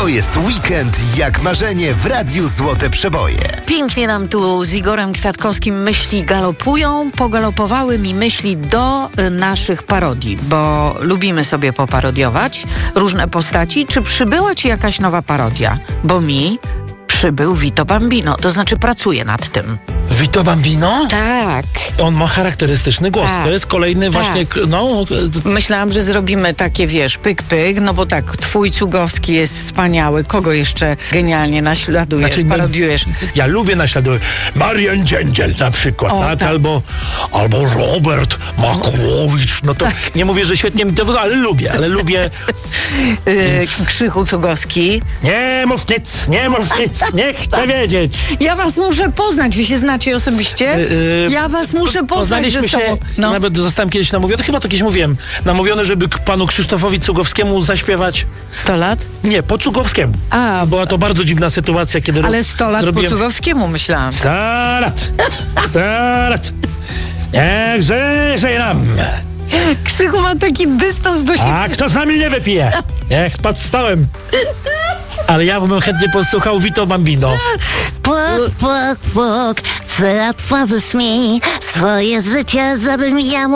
To jest weekend jak marzenie w Radiu Złote Przeboje. Pięknie nam tu z Igorem Kwiatkowskim myśli galopują. Pogalopowały mi myśli do naszych parodii, bo lubimy sobie poparodiować różne postaci. Czy przybyła ci jakaś nowa parodia? Bo mi przybył Vito Bambino, to znaczy pracuję nad tym. Vito Bambino? Tak. On ma charakterystyczny głos. Tak. To jest kolejny właśnie, Myślałam, że zrobimy takie, wiesz, pyk, no bo tak, twój Cugowski jest wspaniały. Kogo jeszcze genialnie naśladujesz, parodiujesz? Ja lubię naśladować. Marian Dziędziel na przykład, tak? Albo Robert Makłowicz. No to tak. Nie mówię, że świetnie mi to wygląda, ale lubię. Krzychu Cugowski. Nie mów nic, nie chcę wiedzieć. Ja was muszę poznać, wy się znacie osobiście? Ja was muszę poznać Poznaliśmy ze sobą. się, nawet zostałem kiedyś namówiony, chyba to kiedyś mówiłem, namówiony, żeby panu Krzysztofowi Cugowskiemu zaśpiewać. 100 lat? Nie, po Cugowskiemu. Była to bardzo dziwna sytuacja, kiedy ale 100 lat zrobiłem... po Cugowskiemu myślałam. 100 lat! 100 lat! Niech żyje nam! Krzychu ma taki dystans do siebie. A kto z nami nie wypije? Niech podstałem. Ale ja bym chętnie posłuchał Vito Bambino. Płok, co otworzysz mi swoje życie, żebym ja